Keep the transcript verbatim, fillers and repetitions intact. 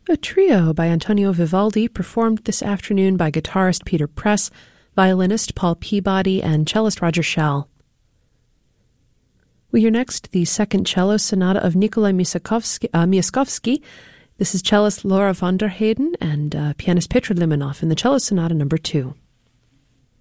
A trio by Antonio Vivaldi, performed this afternoon by guitarist Peter Press, violinist Paul Peabody, and cellist Roger Schall. We hear next the second cello sonata of Nikolai Miaskovsky. Uh, Miaskovsky. This is cellist Laura von der Heyden and uh, pianist Petr Limonov in the cello sonata number two.